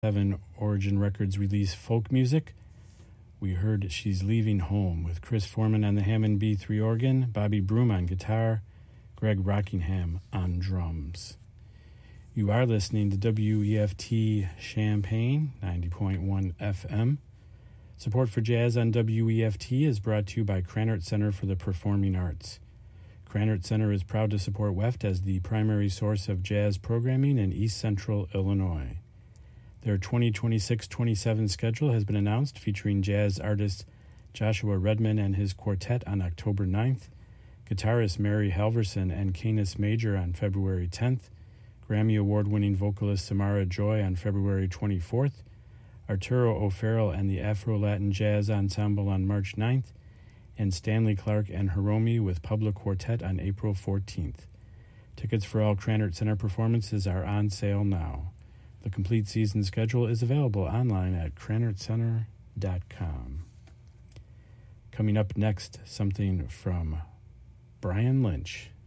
Origin Records release folk music. We heard She's Leaving Home with Chris Foreman on the Hammond B3 organ, Bobby Broom on guitar, Greg Rockingham on drums. You are listening to WEFT Champaign, 90.1 FM. Support for jazz on WEFT is brought to you by Krannert Center for the Performing Arts. Krannert Center is proud to support WEFT as the primary source of jazz programming in East Central Illinois. Their 2026-27 schedule has been announced, featuring jazz artist Joshua Redman and his quartet on October 9th, guitarist Mary Halverson and Canis Major on February 10th, Grammy Award-winning vocalist Samara Joy on February 24th, Arturo O'Farrell and the Afro-Latin Jazz Ensemble on March 9th, and Stanley Clark and Hiromi with Public Quartet on April 14th. Tickets for all Krannert Center performances are on sale now. The complete season schedule is available online at KrannertCenter.com. Coming up next, something from Brian Lynch.